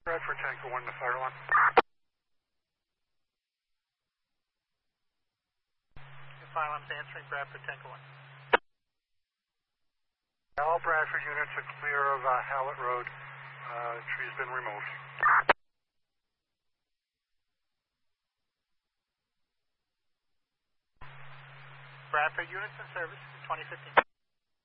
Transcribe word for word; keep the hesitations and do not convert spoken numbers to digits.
Bradford Tango one to fire line. Fire line's answering Bradford Tango one. All Bradford units are clear of uh, Hallett Road. Uh, tree's been removed. Bradford units in service in twenty fifteen.